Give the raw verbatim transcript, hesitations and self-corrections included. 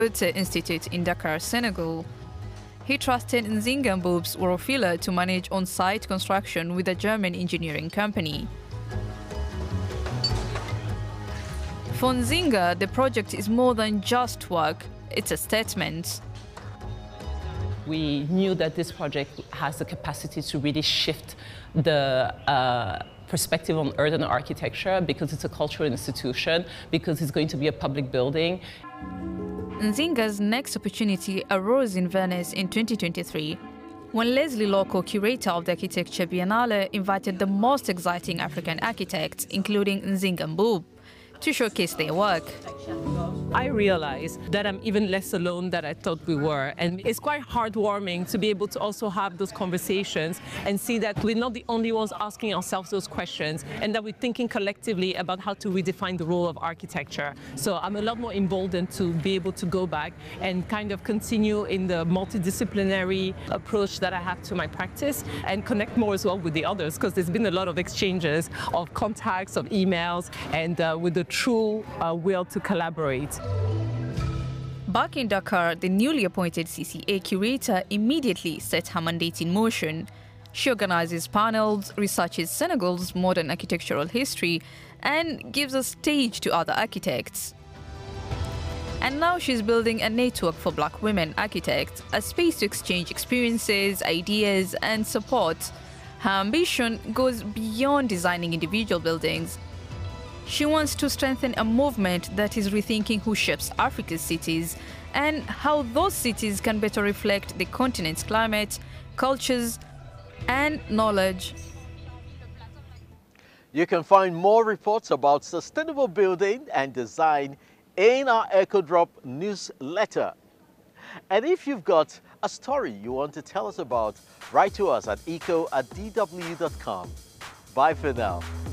Institute in Dakar, Senegal. He trusted Nzinga Mboub's Worofila to manage on-site construction with a German engineering company. For Nzinga, the project is more than just work, it's a statement. We knew that this project has the capacity to really shift the uh, perspective on urban architecture because it's a cultural institution, because it's going to be a public building. Nzinga's next opportunity arose in Venice in twenty twenty-three, when Leslie Loco, curator of the Architecture Biennale, invited the most exciting African architects, including Nzinga Mboub, to showcase their work. I realized that I'm even less alone than I thought we were. And it's quite heartwarming to be able to also have those conversations and see that we're not the only ones asking ourselves those questions, and that we're thinking collectively about how to redefine the role of architecture. So I'm a lot more emboldened to be able to go back and kind of continue in the multidisciplinary approach that I have to my practice and connect more as well with the others, because there's been a lot of exchanges of contacts, of emails, and uh, with the true uh, will to collaborate. Back in Dakar, the newly appointed C C A curator immediately set her mandate in motion. She organizes panels, researches Senegal's modern architectural history, and gives a stage to other architects. And now she's building a network for Black women architects, a space to exchange experiences, ideas, and support. Her ambition goes beyond designing individual buildings. She wants to strengthen a movement that is rethinking who shapes Africa's cities and how those cities can better reflect the continent's climate, cultures, and knowledge. You can find more reports about sustainable building and design in our EcoDrop newsletter. And if you've got a story you want to tell us about, write to us at eco at d w dot com. Bye for now.